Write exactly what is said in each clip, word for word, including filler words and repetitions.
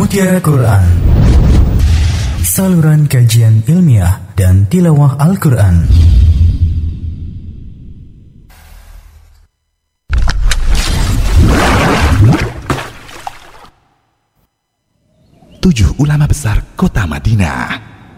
Mutiara Quran, saluran kajian ilmiah dan tilawah Al-Quran. Tujuh ulama besar kota Madinah.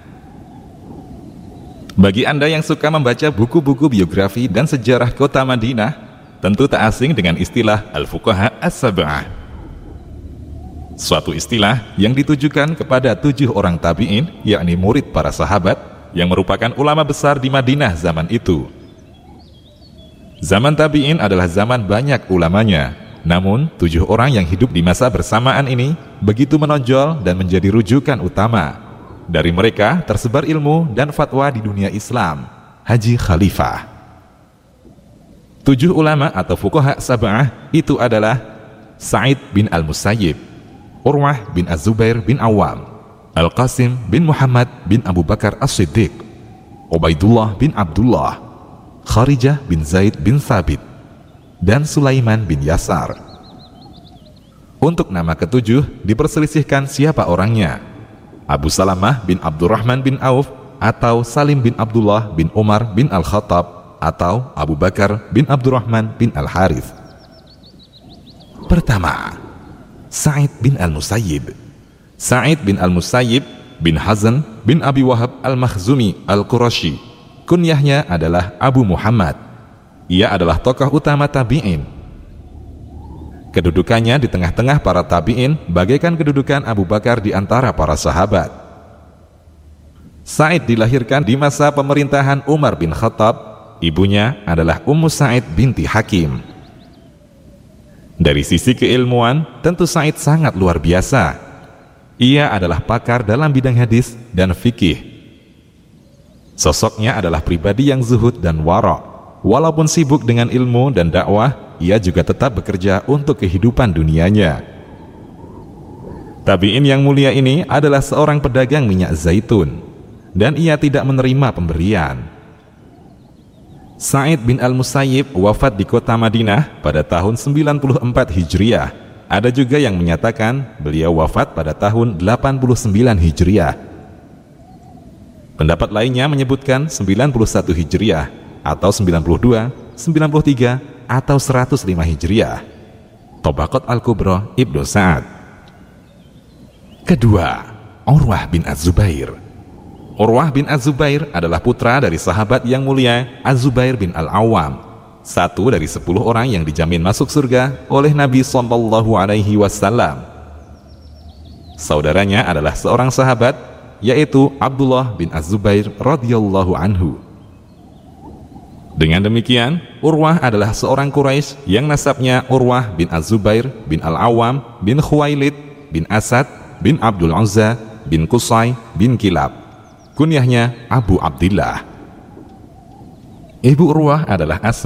Bagi Anda yang suka membaca buku-buku biografi dan sejarah kota Madinah, tentu tak asing dengan istilah Al-Fuqaha As-Sab'ah. Suatu istilah yang ditujukan kepada tujuh orang tabi'in, yakni murid para sahabat, yang merupakan ulama besar di Madinah zaman itu. Zaman tabi'in adalah zaman banyak ulamanya, namun tujuh orang yang hidup di masa bersamaan ini begitu menonjol dan menjadi rujukan utama. Dari mereka tersebar ilmu dan fatwa di dunia Islam. Haji Khalifah. Tujuh ulama atau fuqaha sab'ah itu adalah Sa'id bin Al-Musayyib, Urwah bin Az-Zubair bin Awam, Al-Qasim bin Muhammad bin Abu Bakar As-Siddiq, Ubaidullah bin Abdullah, Kharijah bin Zaid bin Thabit, dan Sulaiman bin Yasar. Untuk nama ketujuh diperselisihkan siapa orangnya: Abu Salamah bin Abdurrahman bin Auf, atau Salim bin Abdullah bin Umar bin Al-Khattab, atau Abu Bakar bin Abdurrahman bin Al-Harith. Pertama, Sa'id bin Al-Musayyib. Sa'id bin Al-Musayyib bin Hazan bin Abi Wahab Al-Makhzumi Al-Qurashi. Kunyahnya adalah Abu Muhammad. Ia adalah tokoh utama tabi'in. Kedudukannya di tengah-tengah para tabi'in bagaikan kedudukan Abu Bakar di antara para sahabat. Sa'id dilahirkan di masa pemerintahan Umar bin Khattab. Ibunya adalah Ummu Sa'id binti Hakim. Dari sisi keilmuan, tentu Sa'id sangat luar biasa. Ia adalah pakar dalam bidang hadis dan fikih. Sosoknya adalah pribadi yang zuhud dan wara'. Walaupun sibuk dengan ilmu dan dakwah, ia juga tetap bekerja untuk kehidupan dunianya. Tabi'in yang mulia ini adalah seorang pedagang minyak zaitun, dan ia tidak menerima pemberian. Sa'id bin Al-Musayyib wafat di kota Madinah pada tahun sembilan puluh empat Hijriah. Ada juga yang menyatakan beliau wafat pada tahun delapan puluh sembilan Hijriah. Pendapat lainnya menyebutkan sembilan puluh satu Hijriah, atau sembilan puluh dua, sembilan puluh tiga, atau seratus lima Hijriah. Tabaqat Al-Kubra Ibnu Sa'ad. Kedua, Urwah bin Az-Zubair. Urwah bin Az-Zubair adalah putra dari sahabat yang mulia Az-Zubair bin Al-Awwam, satu dari sepuluh orang yang dijamin masuk surga oleh Nabi Shallallahu Alaihi Wasallam. Saudaranya adalah seorang sahabat, yaitu Abdullah bin Az-Zubair radhiyallahu anhu. Dengan demikian, Urwah adalah seorang Quraisy yang nasabnya Urwah bin Az-Zubair bin Al-Awwam bin Khuwailid bin Asad bin Abdul Uzza bin Qusay bin Kilab. Kunyahnya Abu Abdillah. Ibu Urwah adalah Asma